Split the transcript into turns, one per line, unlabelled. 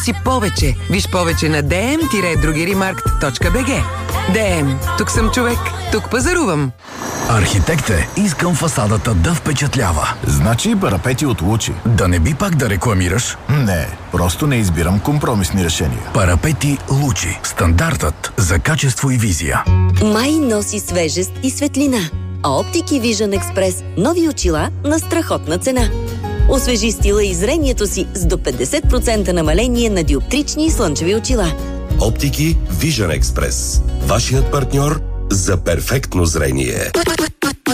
си повече. Виж повече на dm-drogeriemarkt.bg. DM. Тук съм човек. Тук пазарувам.
Архитект е. Искам фасадата да впечатлява.
Значи парапети от Лучи.
Да не би пак да рекламираш?
Не, просто не избирам компромисни решения.
Парапети Лучи. Стандартът за качество и визия.
Май носи свежест и светлина. А Оптики Vision Express нови очила на страхотна цена. Освежи стила и зрението си с до 50% намаление на диоптрични и слънчеви очила.
Оптики Vision Express. Вашият партньор за перфектно зрение.